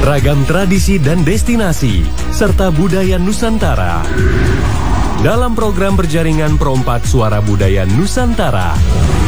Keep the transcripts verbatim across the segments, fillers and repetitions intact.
ragam tradisi dan destinasi, serta budaya Nusantara. Dalam program berjaringan Perompat Suara Budaya Nusantara.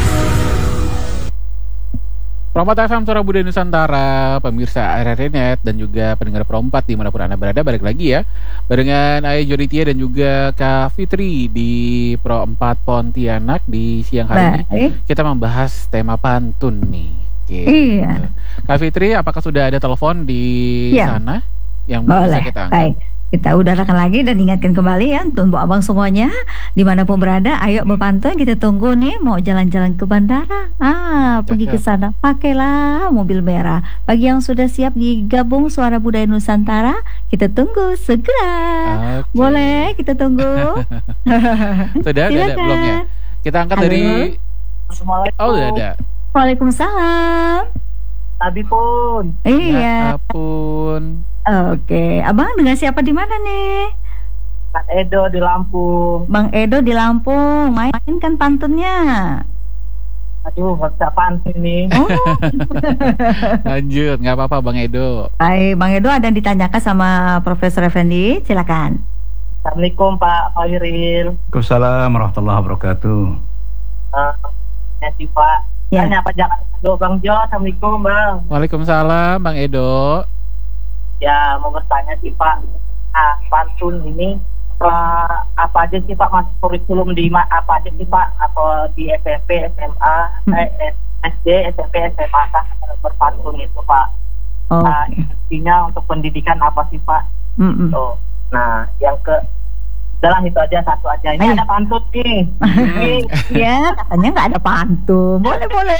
Perompat F M Suara Budaya Nusantara, pemirsa R R I Net dan juga pendengar Perompat dimanapun Anda berada, balik lagi ya barengan Ayah Joditia dan juga Kak Fitri di Perompat Pontianak di siang hari Baik. Ini kita membahas tema pantun nih. Gitu. Iya. Kak Fitri, apakah sudah ada telepon di ya. sana yang Boleh. bisa kita angkat? Baik. Kita udarakan lagi dan ingatkan kembali ya untuk abang semuanya dimanapun berada, ayo berpantun, kita tunggu nih mau jalan-jalan ke bandara, ah pergi ke sana pakailah mobil merah. Bagi yang sudah siap digabung Suara Budaya Nusantara, kita tunggu segera. Okay. Boleh kita tunggu. Sudah ada belum ya? Kita angkat. Halo. Dari Oh sudah ada. Waalaikumsalam. Tadi pun. Iya. Ya pun. Oke, abang dengan siapa di mana nih? Bang Edo di Lampung. Bang Edo di Lampung, mainkan pantunnya. Aduh, gak bisa pantun nih. Oh. Lanjut, nggak apa-apa Bang Edo. Baik, Bang Edo ada yang ditanyakan sama Profesor Effendi, silakan. Assalamualaikum Pak Fahiril. Waalaikumsalam warahmatullahi wabarakatuh. Uh, ya sih Pak. Ya. Tanya apa jangan Edo Bang Jo. Assalamualaikum Bang. Waalaikumsalam Bang Edo. Ya, mau bertanya sih Pak, ah, pantun ini uh, apa aja sih Pak, masuk kurikulum di apa aja sih Pak, atau di S M P, S M A, hmm. eh, S D, S M P, S M A kan berpantun itu Pak. Oh. Nah, intinya untuk pendidikan apa sih Pak? Hmm. Tuh. Nah, yang ke adalah itu aja, satu aja. Ini Ayo. ada pantun nih. Ya, katanya nggak ada pantun. Boleh, boleh.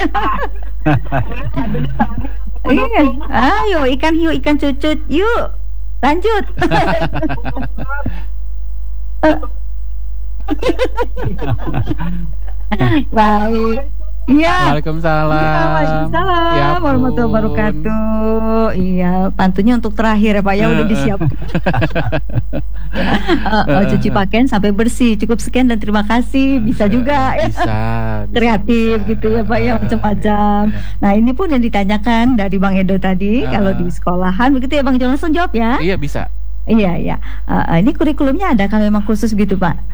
Iya, ayo ikan hiu ikan cucut, yuk lanjut. Baik. Iya. Waalaikumsalam. Ya, Waalaikumsalam. Ya, warahmatullahi wabarakatuh. Iya, pantunnya untuk terakhir ya Pak ya, udah disiapkan. uh, uh, cuci pakaian sampai bersih, cukup sekian dan terima kasih. Bisa juga ya. Bisa. Kreatif bisa. Gitu ya Pak ya, macam-macam. Nah, ini pun yang ditanyakan dari Bang Edo tadi, uh. kalau di sekolahan begitu ya Bang, langsung jawab ya. Iya, bisa. Iya, iya. Uh, ini kurikulumnya ada kan memang khusus gitu Pak?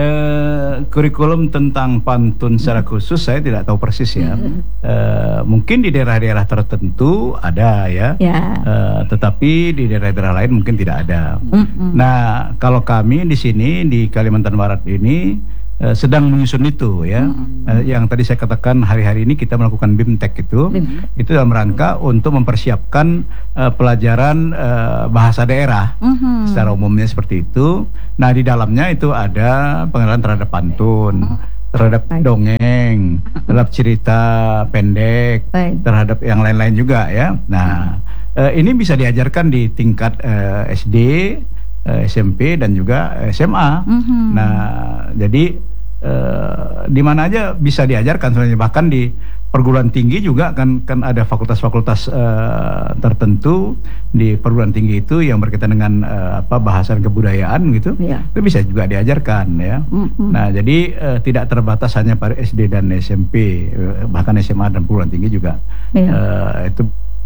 Uh, kurikulum tentang pantun secara khusus saya tidak tahu persis ya. Mm-hmm. uh, mungkin di daerah-daerah tertentu ada ya, yeah. uh, tetapi di daerah-daerah lain mungkin tidak ada. Mm-hmm. Nah, kalau kami di sini di Kalimantan Barat ini uh, sedang menyusun itu ya. Mm-hmm. uh, yang tadi saya katakan hari-hari ini kita melakukan BIMTEK itu, mm-hmm. itu dalam rangka untuk mempersiapkan uh, pelajaran uh, bahasa daerah. Mm-hmm. Secara umumnya seperti itu. Nah, di dalamnya itu ada pengenalan terhadap pantun, terhadap Baik. dongeng, terhadap cerita pendek, Baik. terhadap yang lain-lain juga ya. Nah, eh, ini bisa diajarkan di tingkat eh, S D, eh, S M P dan juga S M A. Mm-hmm. Nah, jadi eh, di mana aja bisa diajarkan sebenarnya, bahkan di perguruan tinggi juga kan kan ada fakultas-fakultas uh, tertentu di perguruan tinggi itu yang berkaitan dengan uh, apa bahasan kebudayaan gitu, yeah. itu bisa juga diajarkan ya. Mm-hmm. Nah, jadi uh, tidak terbatas hanya pada S D dan S M P, uh, bahkan S M A dan perguruan tinggi juga yeah. uh, itu.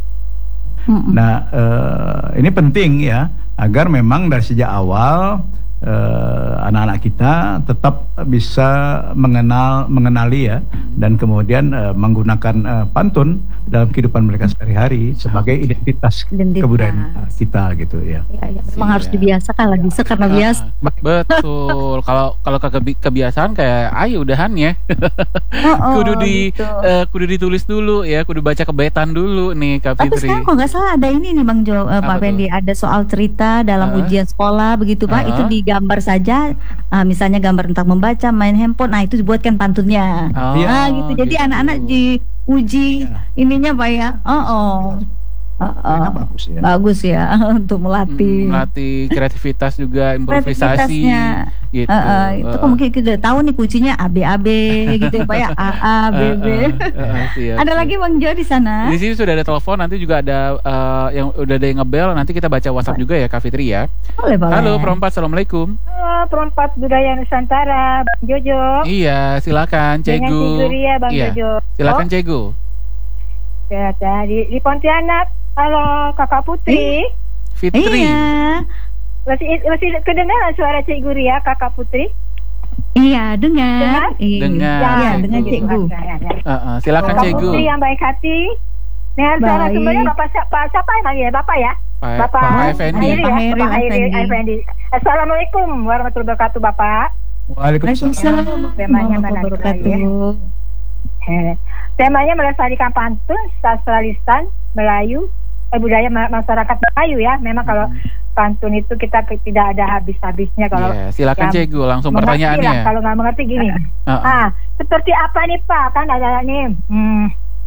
Mm-hmm. Nah, uh, ini penting ya agar memang dari sejak awal Uh, anak-anak kita tetap bisa mengenal mengenali ya, dan kemudian uh, menggunakan uh, pantun dalam kehidupan mereka sehari-hari sebagai identitas, identitas kebudayaan kita gitu ya. Ya, ya. Memang harus dibiasakan lagi karena biasa. Betul. Kalau kalau kebi- kebiasaan kayak ayo udahan ya. Oh, oh, kudu di gitu. uh, kudu ditulis dulu ya, kudu baca kebetan dulu nih Kak Fitri. Tapi sekarang kok nggak salah ada ini nih Bang Jo, uh, Pak Fendi, ada soal cerita dalam uh, ujian sekolah begitu Pak, uh, itu di gambar saja, uh, misalnya gambar tentang membaca, main handphone, nah itu dibuatkan pantunnya. Oh, nah gitu, jadi gitu. Anak-anak diuji ya. Ininya Pak ya. Oh, oh. Uh, uh, bagus ya, bagus ya untuk melatih, hmm, melatih kreativitas juga, improvisasi gitu. Uh, uh, itu uh, mungkin kita tahu nih kuncinya A B A B gitu ya Pak ya, A A B B. Uh, uh, uh, siap, ada siap. Lagi Bang Jo di sana. Di sini sudah ada telepon, nanti juga ada uh, yang udah ada yang ngebel, nanti kita baca WhatsApp juga ya Kak Fitri ya. Boleh, boleh. Halo Perompat, assalamualaikum. Halo Perompat Budaya Nusantara, Bang Jojo. Iya, silakan Cegu. Dengan Juria, Bang iya. Jojo. Silakan oh. Cegu. Ya, di, di Pontianak Halo Kakak Putri. Fitri. Iya. Masih masih kedengaran suara Cikgu Ria, Kakak Putri? Iya, dengar. Dengar. Iya, dengar Cikgu. Uh, uh, silakan Kakak Cikgu. Putri yang baik hati. Dengar suara sumbernya Bapak siapa? Siapa yang manggil? Bapak ya? Pak, Bapak Pak Effendi. Hairi ya? Hairi Bapak Hairi Effendi. Effendi. Assalamualaikum warahmatullahi wabarakatuh Bapak. Waalaikumsalam Temanya warahmatullahi menarik lagi ya. wabarakatuh. Eh, Temanya melestarikan pantun, sastra lisan Melayu, eh, budaya ma- masyarakat Melayu ya. Memang kalau pantun itu kita tidak ada habis-habisnya kalau. Yeah, silakan yang Cikgu, langsung mengerti pertanyaannya. lah, kalau nggak mengerti gini. Uh, uh. Ah, seperti apa nih Pak? Kan ada nih, hmm,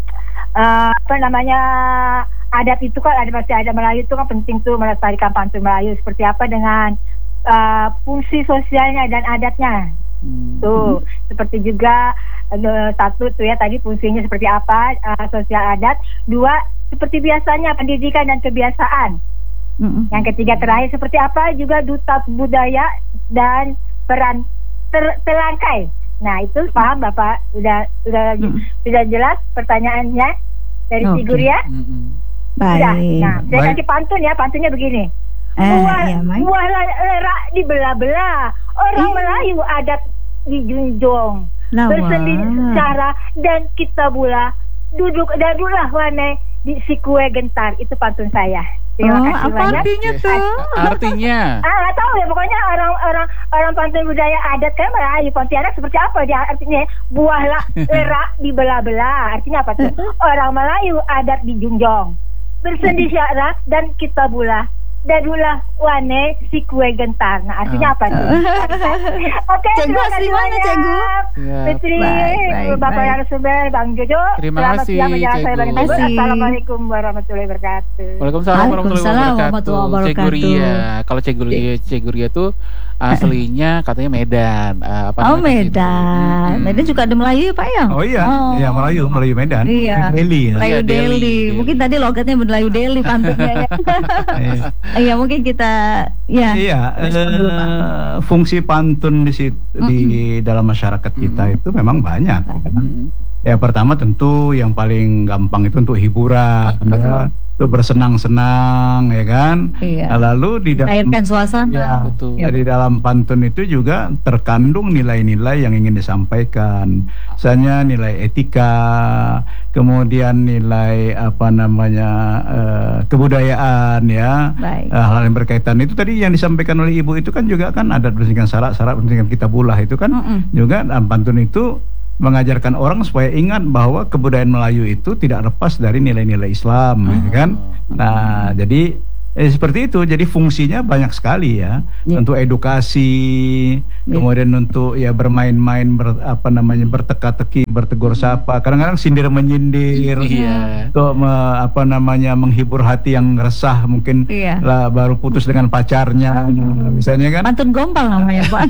eh, apa namanya adat itu kan ada masih ada Melayu itu kan penting tuh melestarikan pantun Melayu. Seperti apa dengan eh, fungsi sosialnya dan adatnya? Hmm. Tuh, seperti juga uh, satu tuh ya tadi fungsinya seperti apa uh, sosial adat. Dua, seperti biasanya pendidikan dan kebiasaan. Mm-mm. Yang ketiga terakhir seperti apa juga duta budaya dan peran ter- telangkai. Nah itu paham Bapak? Udah udah Mm. sudah jelas pertanyaannya dari Oke. Figur ya? Mm-mm. Sudah. Baik. Nah saya Baik. kasih pantun ya, pantunnya begini. Eh, Buah, iya, Mai. buah lera dibelah-belah. Orang Ih. Melayu adat dijunjung. Lah, Bersendiri wah. secara dan kita bula duduk dadulah wane di si kue gentar. Itu pantun saya. Terima Oh, kasih apa banyak. artinya tuh? Artinya. Ah, nggak tahu ya, pokoknya orang-orang orang pantun budaya adat kan Melayu Pontianak seperti apa dia artinya buah la, lera dibelah-belah. Artinya apa tuh? Orang Melayu adat dijunjung. Bersendiri secara dan kita bula dadulah wane si kue gentar. Nah, artinya apa tuh? Oke, Cikgu, terima kasih asli mana, banyak. Cikgu? Siap. Fitri, Baik, baik, Bapak baik. narasumber, Bang Jojo. Terima Selamat kasih, siang menjelang sore Cikgu. Bang Jojo. Terima kasih. Assalamualaikum warahmatullahi wabarakatuh. Waalaikumsalam warahmatullahi Waalaikumsalam wabarakatuh. warahmatullahi Cikgu wabarakatuh. Ria. Kalau Cikgu Ria, Cikgu Ria tuh aslinya katanya Medan. Eh, apa Oh, namanya ke situ? Medan. Mm-mm. Medan juga ada Melayu ya Pak ya? Oh iya, Oh. iya Melayu, Melayu Medan. Iya. Delhi. Ya. Melayu Iya, Delhi, Delhi. Delhi. Mungkin tadi logatnya Melayu Delhi pantunnya ya. Iya. Iya, mungkin kita ya. Iya, Respon dulu, Pak. eh, fungsi pantun di situ, di dalam masyarakat kita itu memang banyak. Mm-mm. Ya pertama tentu yang paling gampang itu untuk hiburan, ya, untuk bersenang-senang, ya kan. Iya. Lalu di dalam Cairkan suasana. ya, Betul. ya, di dalam pantun itu juga terkandung nilai-nilai yang ingin disampaikan. Misalnya nilai etika, kemudian nilai apa namanya eh, kebudayaan, ya. Baik. Eh, hal yang berkaitan itu tadi yang disampaikan oleh Ibu itu kan juga kan adat bersihkan syarat-syarat bersihkan kita bulah itu kan Mm-mm. juga dalam pantun itu mengajarkan orang supaya ingat bahwa kebudayaan Melayu itu tidak lepas dari nilai-nilai Islam, ya kan? Nah, jadi eh, seperti itu. Jadi fungsinya banyak sekali ya, Ya. untuk edukasi, Ya. kemudian untuk ya bermain-main, ber, apa namanya berteka-teki, bertegur sapa, kadang-kadang sindir menyindir, Iya. untuk me- apa namanya menghibur hati yang resah mungkin Iya. lah baru putus dengan pacarnya, misalnya kan. Pantun gompal namanya Pak.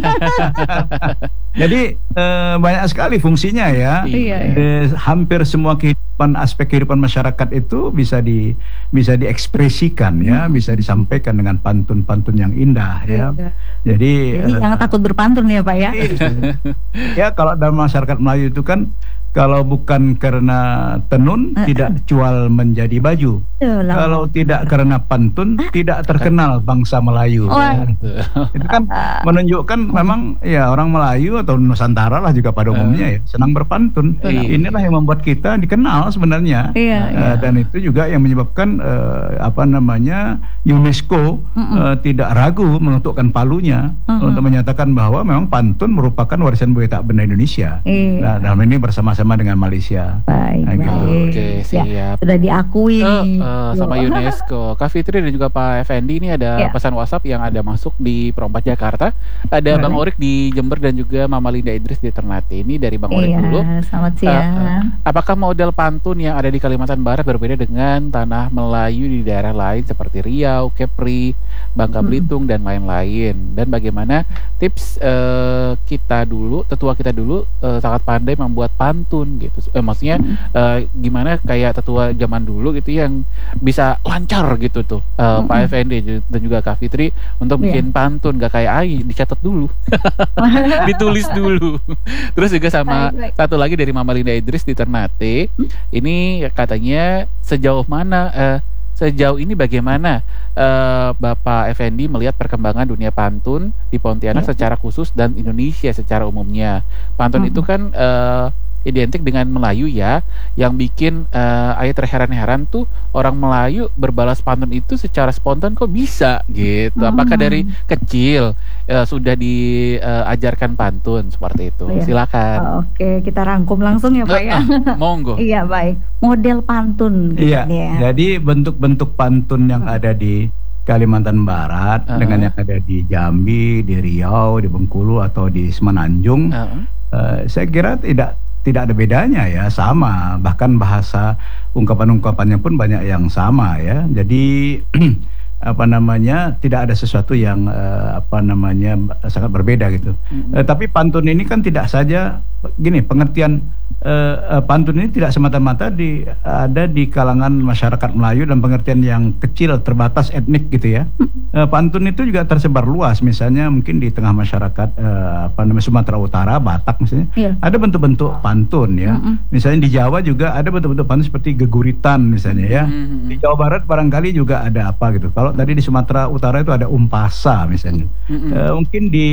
Jadi eh, banyak sekali fungsinya ya. Iya, iya. Eh, hampir semua kehidupan aspek kehidupan masyarakat itu bisa di bisa diekspresikan ya, bisa disampaikan dengan pantun-pantun yang indah ya. Iya. Jadi, Jadi eh, jangan takut berpantun ya Pak ya. ya kalau dalam masyarakat Melayu itu kan kalau bukan karena tenun Eh, tidak jual menjadi baju. Tuh, lah. Kalau tidak karena pantun tidak terkenal bangsa Melayu. Wah. Betul. Itu kan menunjukkan memang ya orang Melayu atau Nusantara lah juga pada umumnya ya senang berpantun. Iya. Inilah yang membuat kita dikenal sebenarnya. Iya, Eh, iya. Dan itu juga yang menyebabkan eh, apa namanya UNESCO Mm-mm. eh, tidak ragu menentukan palunya Mm-mm. untuk menyatakan bahwa memang pantun merupakan warisan budaya tak benda Indonesia. Iya. Nah, dalam ini bersama-sama dengan Malaysia. Baik, Nah, gitu. baik. Oke, Ya, siap. sudah diakui. Eh, eh, sama Loh. UNESCO, Kak Fitri dan juga Pak Effendi ini ada Ya. pesan WhatsApp yang ada masuk di Perompak Jakarta. Ada Boleh. Bang Orik di Jember dan juga Mama Linda Idris di Ternate. Ini dari Bang Orik Iya, dulu. selamat Eh, siang. eh, apakah model pantun yang ada di Kalimantan Barat berbeda dengan tanah Melayu di daerah lain seperti Riau, Kepri, Bangka Mm-mm. Belitung dan lain-lain? Dan bagaimana tips eh, kita dulu, tetua kita dulu eh, sangat pandai membuat pantun gitu. Eh, maksudnya eh, gimana kayak tetua zaman dulu gitu yang bisa lancar gitu tuh eh, Pak Mm-mm. Effendi dan juga Kak Fitri untuk Iya. bikin pantun, gak kayak Ai dicatat dulu. Ditulis dulu. Terus juga sama Baik, baik. satu lagi dari Mama Linda Idris di Ternate. Ini katanya sejauh mana eh, sejauh ini bagaimana uh, Bapak Effendi melihat perkembangan dunia pantun di Pontianak ya. secara khusus dan Indonesia secara umumnya? Pantun hmm. itu kan uh, identik dengan Melayu ya, yang bikin uh, ayat terheran-heran tuh orang Melayu berbalas pantun itu secara spontan kok bisa gitu. Hmm. Apakah dari kecil uh, sudah diajarkan uh, pantun seperti itu? Oh, ya. Silakan. Oh, Oke, okay. kita rangkum langsung ya Pak ya. Monggo. Iya baik. Model pantun. Iya. Ya. Jadi bentuk-bentuk pantun yang ada di Kalimantan Barat uh-huh. dengan yang ada di Jambi, di Riau, di Bengkulu atau di Semenanjung, uh-huh. uh, saya kira tidak tidak ada bedanya ya, sama, bahkan bahasa ungkapan-ungkapannya pun banyak yang sama ya. Jadi apa namanya, tidak ada sesuatu yang uh, apa namanya sangat berbeda gitu. Mm-hmm. Uh, tapi pantun ini kan tidak saja gini, pengertian uh, uh, pantun ini tidak semata-mata di ada di kalangan masyarakat Melayu dan pengertian yang kecil terbatas etnik gitu ya. Uh, pantun itu juga tersebar luas, misalnya mungkin di tengah masyarakat uh, apa namanya Sumatera Utara, Batak misalnya, yeah. ada bentuk-bentuk pantun ya. Mm-hmm. Misalnya di Jawa juga ada bentuk-bentuk pantun seperti geguritan misalnya ya. Mm-hmm. Di Jawa Barat barangkali juga ada apa gitu. Kalau tadi di Sumatera Utara itu ada umpasa misalnya. Mm-hmm. uh, mungkin di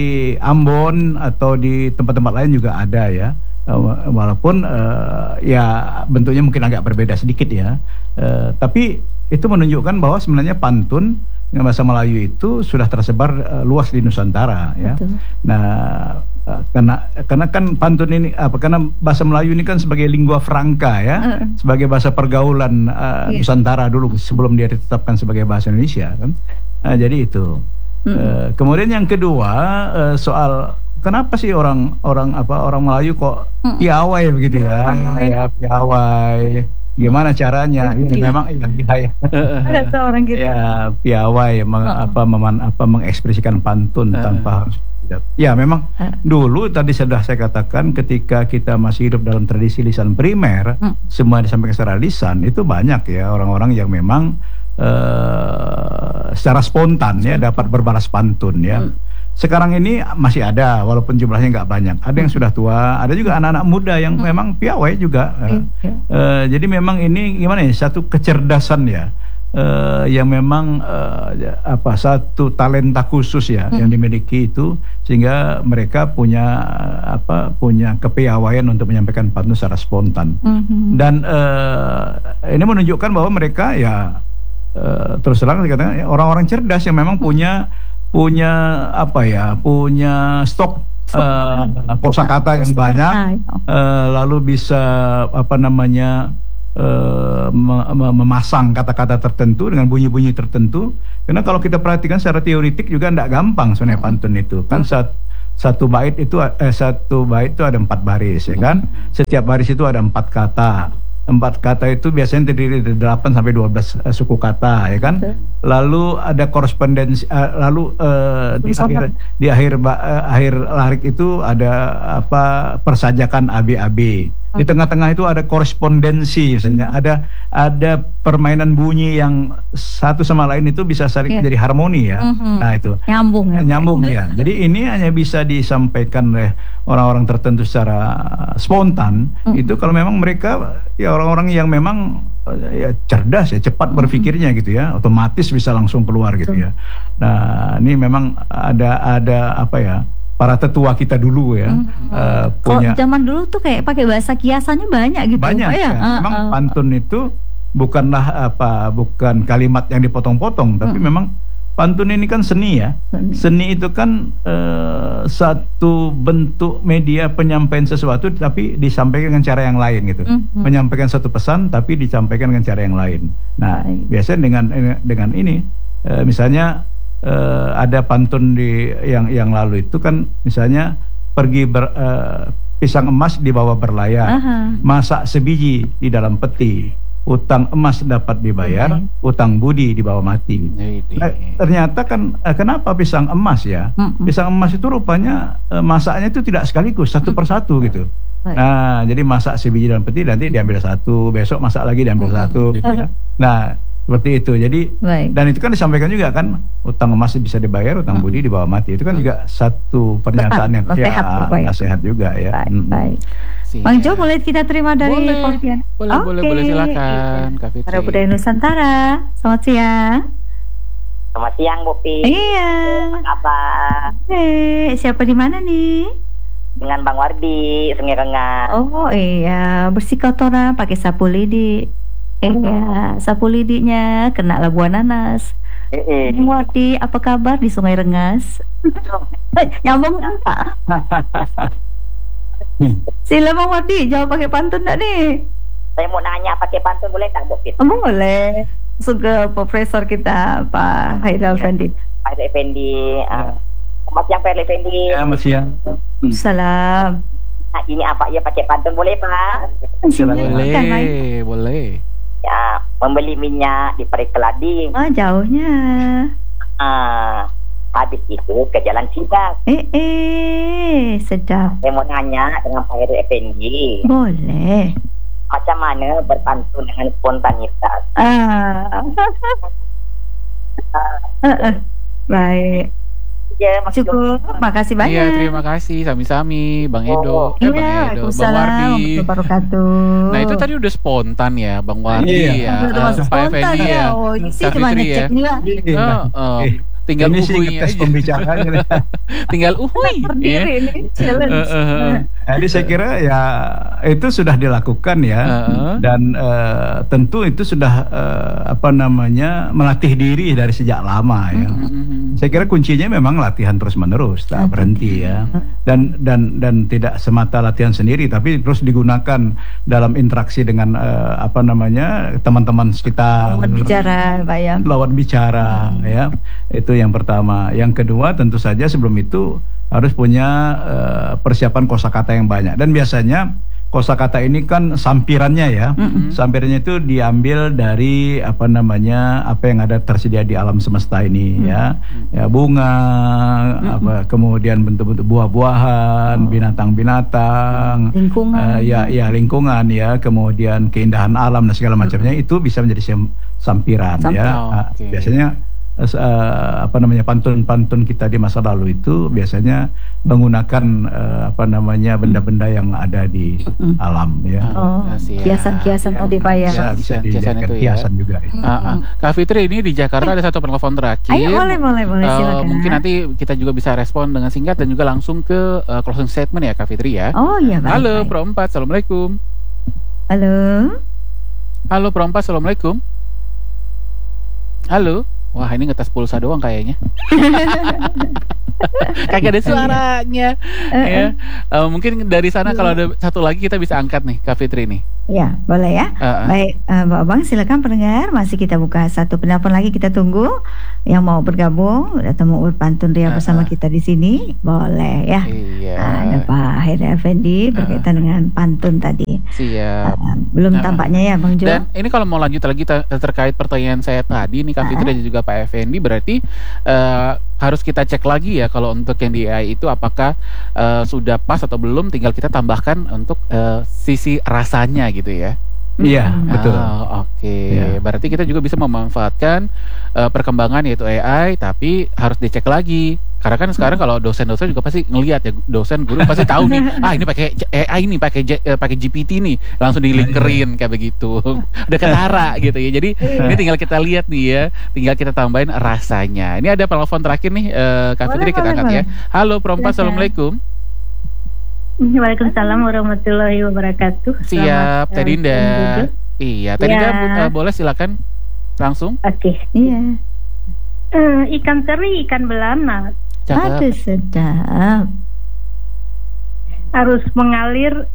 Ambon atau di tempat-tempat lain juga ada ya. Uh, walaupun uh, ya bentuknya mungkin agak berbeda sedikit ya. Uh, tapi itu menunjukkan bahwa sebenarnya pantun dengan bahasa Melayu itu sudah tersebar uh, luas di Nusantara ya. Betul. Nah, uh, karena karena kan pantun ini apa karena bahasa Melayu ini kan sebagai lingua franca ya, uh. sebagai bahasa pergaulan uh, yeah. Nusantara dulu sebelum dia ditetapkan sebagai bahasa Indonesia kan. Uh, jadi itu. Mm. Uh, kemudian yang kedua uh, soal kenapa sih orang orang apa orang Melayu kok mm. piawai begitu ya? Mm. Ya piawai. Gimana caranya? Ini memang ya, ada seorang gitu. Ya piawai meng, uh. apa meman, apa mengekspresikan pantun uh. tanpa harus. Ya memang uh. dulu tadi sudah saya katakan ketika kita masih hidup dalam tradisi lisan primer, uh. semua disampaikan secara lisan, itu banyak ya orang-orang yang memang uh, secara spontan ya dapat berbalas pantun ya. Uh. Sekarang ini masih ada, walaupun jumlahnya nggak banyak. Ada yang sudah tua, ada juga anak-anak muda yang hmm. memang piawai juga. Okay. Uh, uh, jadi memang ini gimana ya, satu kecerdasan ya, uh, yang memang uh, apa satu talenta khusus ya hmm. yang dimiliki itu, sehingga mereka punya apa punya kepiawaian untuk menyampaikan pantun secara spontan. Hmm. Dan uh, ini menunjukkan bahwa mereka ya uh, terus terang dikatakan orang-orang cerdas yang memang punya punya apa ya punya stok uh, kosakata yang banyak, uh, lalu bisa apa namanya uh, memasang kata-kata tertentu dengan bunyi-bunyi tertentu. Karena kalau kita perhatikan secara teoritik juga tidak gampang sebenarnya pantun itu kan. Sat, satu bait itu eh, satu bait itu ada empat baris ya kan. Setiap baris itu ada empat kata. Empat kata itu biasanya terdiri dari delapan sampai dua belas uh, suku kata ya kan. Okay. Lalu ada korespondensi uh, lalu uh, di akhir di akhir uh, akhir larik itu ada apa persajakan A B A B. Di tengah-tengah itu ada korespondensi misalnya, ada ada permainan bunyi yang satu sama lain itu bisa saling yeah. jadi harmoni ya. Mm-hmm. Nah itu nyambung ya. Nyambung ya. Jadi ini hanya bisa disampaikan oleh orang-orang tertentu secara spontan. Mm-hmm. Itu kalau memang mereka ya orang-orang yang memang ya cerdas ya, cepat berpikirnya gitu ya, otomatis bisa langsung keluar gitu ya. Nah ini memang ada ada apa ya, para tetua kita dulu ya hmm. uh, punya. Kalau zaman dulu tuh kayak pakai bahasa kiasannya banyak gitu. Banyak ya. ya. Memang uh, uh. pantun itu bukanlah apa bukan kalimat yang dipotong-potong, tapi hmm. memang pantun ini kan seni ya. Seni, seni itu kan uh, satu bentuk media penyampaian sesuatu tapi disampaikan dengan cara yang lain gitu. Hmm. Menyampaikan satu pesan tapi disampaikan dengan cara yang lain. Nah, Baik. biasanya dengan dengan ini uh, misalnya Uh, ada pantun di yang yang lalu itu kan misalnya pergi ber, uh, pisang emas dibawa berlayar, Aha. masak sebiji di dalam peti, utang emas dapat dibayar, okay. utang budi dibawa mati. Nah, ternyata kan uh, kenapa pisang emas ya? Mm-mm. Pisang emas itu rupanya uh, masaknya itu tidak sekaligus, satu persatu gitu. Baik. Nah, jadi masak sebiji dalam peti, nanti diambil satu, besok masak lagi diambil mm-hmm. satu. Ya. Nah, seperti itu. Jadi Baik. dan itu kan disampaikan juga kan, utang emas bisa dibayar, utang hmm. budi dibawa mati. Itu kan juga satu pernyataan yang ya, nasihat juga ya. Baik, hmm. baik. Bang Jo, boleh kita terima dari Pontianak? Boleh, boleh, boleh, silakan Kak Fitri. Suara Budaya Nusantara, selamat siang. Selamat siang, Bopi. Iya. Apa? Eh, siapa di mana nih? Dengan Bang Wardi, Sungai Rengas. Oh iya, bersih kotoran pakai sapu lidi. Iya, sapu lidinya kena labuan nanas. Eh, Bang Wardi, apa kabar di Sungai Rengas? Nyambung apa? Sila Bang Wardi, jawab pakai pantun enggak nih? Saya mau nanya pakai pantun boleh tak, Bopi? Boleh. Langsung ke profesor kita, Pak Haidar Effendi. Pak Haidar Effendi. Uh, selamat siang, Pak Haidar Effendi. Ya, Mas siang. Salam. Nah, ini apa ya pakai pantun boleh, Pak? Boleh, boleh. Ya, membeli minyak di Pari Keladi. Ah, jauhnya. Ah, habis itu ke Jalan Sidak. Eh, eh, sedap. Saya mau nanya dengan Pak Haidar Effendi. Boleh. Macam mana berpantun dengan spontanitas? Ah. uh, uh. Baik. Ya, cukup. Makasih banyak. Iya, terima kasih. Sami-sami, Bang Edo. Oh, eh, iya, Bang Edo, Bang Wardi. Nah, itu tadi udah spontan ya, Bang Wardi iya. ya. Uh, Pak Effendi ya. Oh, ini sih cuma ngecek ya. nih, Oh, oh. Tinggal ini sih uhuy ngetes aja. pembicaraan. Tinggal uhuy. Berdiri ini challenge. Uh, uh, uh. Jadi saya kira ya itu sudah dilakukan ya, uh-uh. dan uh, tentu itu sudah uh, apa namanya melatih diri dari sejak lama ya. Uh-huh. Saya kira kuncinya memang latihan terus menerus, tak berhenti ya, dan dan dan tidak semata latihan sendiri, tapi terus digunakan dalam interaksi dengan uh, apa namanya teman-teman sekitar. Lawan bicara, Pak ya. Lawan bicara hmm. ya, itu yang pertama. Yang kedua tentu saja sebelum itu harus punya uh, persiapan kosakata yang banyak, dan biasanya kosakata ini kan sampirannya ya, mm-hmm. sampirannya itu diambil dari apa namanya apa yang ada tersedia di alam semesta ini mm-hmm. ya, ya bunga, mm-hmm. apa kemudian bentuk-bentuk buah-buahan, oh. binatang-binatang, lingkungan, uh, ya ya lingkungan ya, kemudian keindahan alam dan segala macamnya, mm-hmm. itu bisa menjadi sampiran Sampai. ya, oh, okay. biasanya Uh, apa namanya pantun-pantun kita di masa lalu itu biasanya menggunakan uh, apa namanya benda-benda yang ada di mm. alam ya. Oh, kiasan-kiasan tadi Pak ya. Bisa, bisa kiasan itu ya. Kiasan juga. Ya. Uh, uh. Kak Fitri, ini di Jakarta ada satu penelpon terakhir. Ayo, boleh, boleh, boleh, silakan. Uh, mungkin nanti kita juga bisa respon dengan singkat dan juga langsung ke uh, closing statement ya Kak Fitri ya. Oh iya, baik. Halo baik. Pro empat, assalamualaikum. Halo. Halo Pro empat, assalamualaikum. Halo. Wah, ini ngetes pulsa doang kayaknya. Kagak ada suaranya. ya. Uh, mungkin dari sana kalau ada satu lagi kita bisa angkat nih, Kak Fitri nih. Ya, boleh ya. Uh-uh. Baik, uh, Bapak Bang, silakan pendengar. Masih kita buka satu penelpon lagi, kita tunggu yang mau bergabung atau mau berpantun ria uh-uh. bersama kita di sini, boleh ya. Iya. Uh, ada Pak Haidar Effendi berkaitan uh-uh. dengan pantun tadi. Siap. Uh, belum uh-uh. tampaknya ya, Bang Jo. Dan ini kalau mau lanjut lagi ter- terkait pertanyaan saya tadi nih, Kak Fitri uh-uh. dan juga Pak Effendi, berarti uh, harus kita cek lagi ya kalau untuk yang di A I itu apakah uh, sudah pas atau belum, tinggal kita tambahkan untuk uh, sisi rasanya gitu ya. Iya, hmm. betul. Oh, Oke, okay. ya. Berarti kita juga bisa memanfaatkan uh, perkembangan yaitu A I, tapi harus dicek lagi. Karena kan sekarang kalau dosen-dosen juga pasti ngelihat ya, dosen guru pasti tahu nih, ah ini pakai A I nih, pakai uh, pakai G P T nih, langsung dilinkerin kayak begitu. Udah ketara gitu ya. Jadi ini tinggal kita lihat nih ya, tinggal kita tambahin rasanya. Ini ada telepon terakhir nih, uh, Kak Fitri, kita angkat ya. Halo Pro empat, assalamualaikum. Waalaikumsalam warahmatullahi wabarakatuh. Siap, Teh Dinda. Iya, Teh Dinda ya. uh, boleh silakan langsung. Oke. Okay. Iya. Uh, ikan teri, ikan belana. Aduh, sedap. Harus mengalir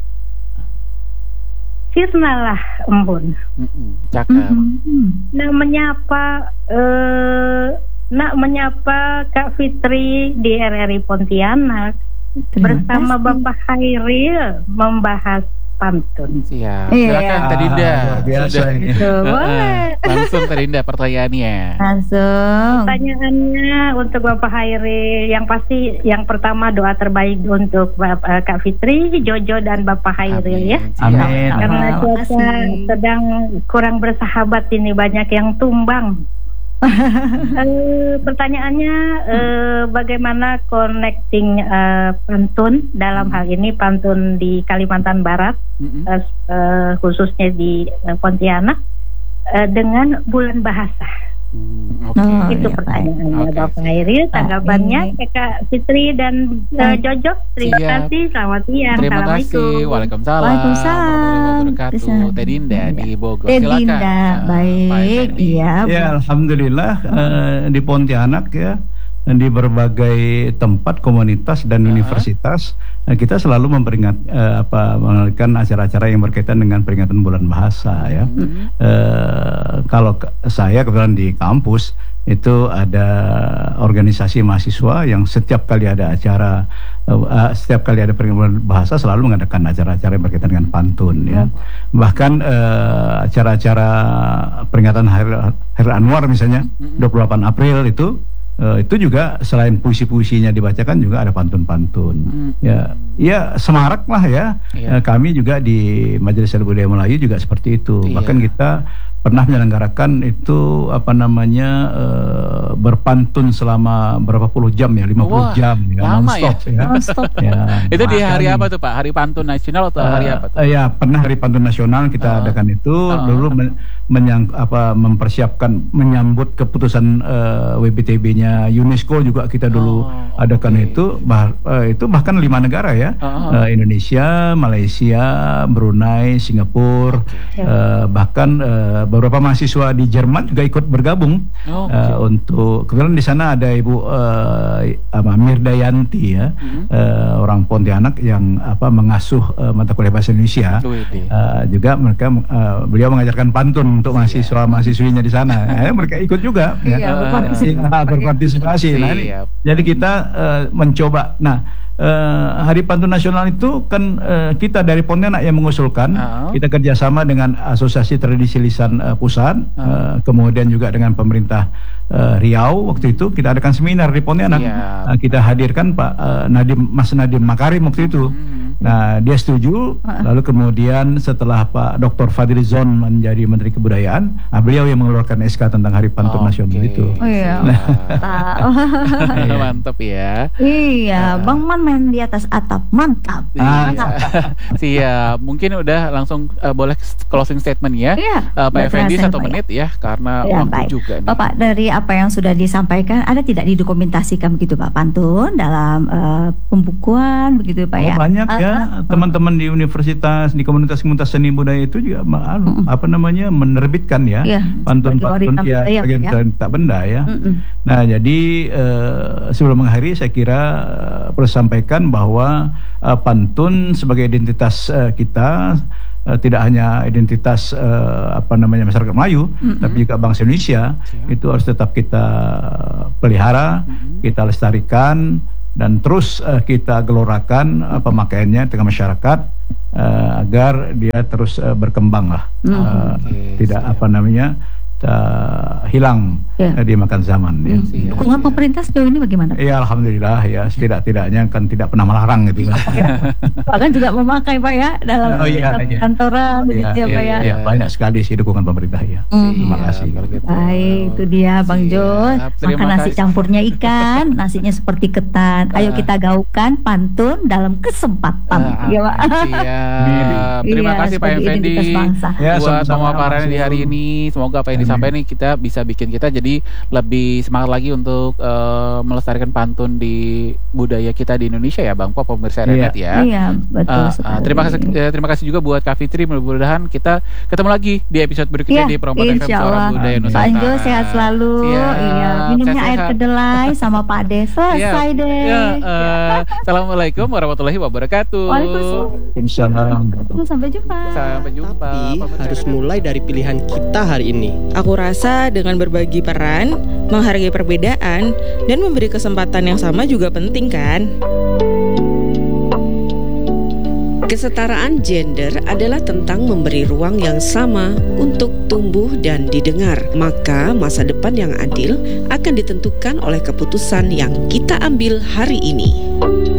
sirna lah embun. Cakep. Mm-hmm. Nak menyapa uh, nak menyapa Kak Fitri di R R I Pontianak. Terima bersama kasih. Bapak Hairil membahas pantun. Siap. Silakan Teh Dinda. Luar biasa ini. Boleh. Langsung Teh Dinda pertanyaannya. Langsung. Pertanyaannya untuk Bapak Hairil, yang pasti yang pertama doa terbaik untuk Bapak, Kak Fitri, Jojo dan Bapak Hairil ya. Amin. Karena kita sedang kurang bersahabat ini, banyak yang tumbang. uh, pertanyaannya uh, bagaimana connecting uh, pantun dalam hal ini pantun di Kalimantan Barat, mm-hmm. uh, uh, khususnya di uh, Pontianak uh, dengan bulan bahasa. Hmm, okay. oh, itu ya, pertanyaannya okay. Bapak Hairil, tanggapannya okay. Kak Fitri dan uh, Jojo. Terima Siap. kasih, selamat siang. Terima kasih, Waalaikumsalam. Waalaikumsalam. Wabarakatuh. Teh Dinda di Bogor. Teh Dinda, baik. Iya. Ya, alhamdulillah uh, di Pontianak ya, di berbagai tempat komunitas dan uh-huh. universitas uh, kita selalu memperingat uh, apa mengadakan acara-acara yang berkaitan dengan peringatan bulan bahasa ya. Uh-huh. Uh, kalau ke, saya kebetulan di kampus itu ada organisasi mahasiswa yang setiap kali ada acara uh, setiap kali ada peringatan bulan bahasa selalu mengadakan acara-acara yang berkaitan dengan pantun ya. Uh-huh. Bahkan uh, acara-acara peringatan Hari, Hari Anwar misalnya uh-huh. dua puluh delapan April itu Uh, itu juga selain puisi-puisinya dibacakan juga ada pantun-pantun. Hmm. Ya, ya semarak lah ya. Iya. Uh, kami juga di Majelis Budaya Melayu juga seperti itu. Iya. Bahkan kita pernah menyelenggarakan itu apa namanya uh, berpantun selama berapa puluh jam ya, lima puluh Wah, jam ya, non-stop ya. ya. Non-stop. ya. Itu di hari apa tuh Pak? Hari Pantun Nasional atau uh, hari apa tuh? Uh, ya, pernah Hari Pantun Nasional kita uh, adakan itu uh, dulu men menyang apa mempersiapkan menyambut keputusan uh, W B T B-nya UNESCO juga kita dulu oh, adakan okay. itu bah, uh, itu bahkan lima negara ya. Uh, uh, Indonesia, Malaysia, Brunei, Singapura, okay. uh, bahkan uh, beberapa mahasiswa di Jerman juga ikut bergabung oh, okay. uh, untuk kebetulan di sana ada Ibu uh, Mirdayanti ya mm-hmm. uh, orang Pontianak yang apa mengasuh uh, mata kuliah bahasa Indonesia uh, juga mereka uh, beliau mengajarkan pantun untuk mahasiswa mahasiswinya di sana eh, mereka ikut juga ya iya, uh, berpartisipasi nah, ini, jadi kita uh, mencoba nah Uh, Hari Pantun Nasional itu kan uh, kita dari Pontianak yang mengusulkan uh-huh. kita kerjasama dengan Asosiasi Tradisi Lisan uh, Pusat uh-huh. uh, kemudian juga dengan pemerintah uh, Riau waktu itu kita adakan seminar di Pontianak yeah. uh, kita hadirkan Pak uh, Nadim Mas Nadim Makarim waktu itu uh-huh. Nah dia setuju uh-huh. lalu kemudian setelah Pak Doktor Fadlizon menjadi Menteri Kebudayaan nah, beliau yang mengeluarkan S K tentang Hari Pantun okay. Nasional itu oh, iya. nah, mantap ya iya uh, Bang Man main di atas atap mantap. Ah, siap. Mungkin udah langsung uh, boleh closing statement ya. Iya, uh, Pak Effendi satu menit ya karena ya, waktu baik. juga. Nih. Bapak dari apa yang sudah disampaikan ada tidak didokumentasikan begitu Pak pantun dalam uh, pembukuan begitu Pak oh, ya? Banyak uh, ya teman-teman di universitas di komunitas-komunitas seni budaya itu juga uh, uh, apa namanya menerbitkan ya iya, pantun-pantun ya bagian ya. tak benda ya. Uh, uh. Nah jadi uh, sebelum mengakhiri saya kira uh, perlu sampaikan bahwa uh, pantun sebagai identitas uh, kita uh, tidak hanya identitas uh, apa namanya masyarakat Melayu, mm-hmm. tapi juga bangsa Indonesia yeah. itu harus tetap kita pelihara, mm-hmm. kita lestarikan dan terus uh, kita gelorakan uh, pemakaiannya tengah masyarakat uh, agar dia terus uh, berkembang lah, mm-hmm. uh, okay, tidak siap. apa namanya. Uh, hilang ya. uh, dimakan zaman ya. Hmm. Dukungan pemerintah sejauh ini bagaimana? Ya alhamdulillah ya setidak-tidaknya kan tidak pernah melarang gitu. Bahkan juga memakai Pak ya dalam oh, iya, iya. kantoran begitu ya, ya Pak ya. Ya banyak sekali sih dukungan pemerintah ya. Hmm. Terima kasih. Gitu. Baik itu dia Bang Jo. Makan nasi campurnya ikan, nasinya seperti ketan. Ayo kita gaungkan pantun dalam kesempatan. Uh, ya Pak. Siap. Terima kasih Pak Effendi ya, buat pemaparannya di hari ini. Semoga apa yang sampai nih kita bisa bikin kita jadi lebih semangat lagi untuk uh, melestarikan pantun di budaya kita di Indonesia ya Bang Pop pemirsa Renet ya. Iya betul. Uh, uh, terima kasih uh, terima kasih juga buat Kak Fitri, mudah-mudahan kita ketemu lagi di episode berikutnya ya, di Perompak F M Suara Budaya Nusantara. Pak Anjo sehat selalu. Siap. Iya minumnya sehat, air sehat. kedelai sama Pak De selesai ya, deh. Ya, uh, Assalamualaikum warahmatullahi wabarakatuh. Waalaikumsalam. Sampai jumpa. Sampai jumpa. Tapi harus mulai dari pilihan kita hari ini. Aku rasa dengan berbagi peran, menghargai perbedaan, dan memberi kesempatan yang sama juga penting kan? Kesetaraan gender adalah tentang memberi ruang yang sama untuk tumbuh dan didengar. Maka masa depan yang adil akan ditentukan oleh keputusan yang kita ambil hari ini.